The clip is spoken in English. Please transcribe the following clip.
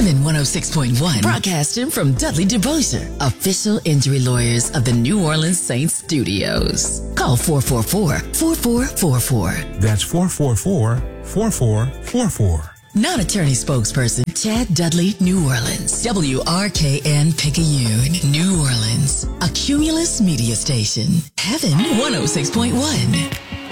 Heaven 106.1, broadcasting from Dudley DeBosier, official injury lawyers of the New Orleans Saints studios. Call 444-4444. That's 444-4444. Non-attorney spokesperson, Chad Dudley, New Orleans. WRKN Picayune, New Orleans. A Cumulus media station. Heaven 106.1.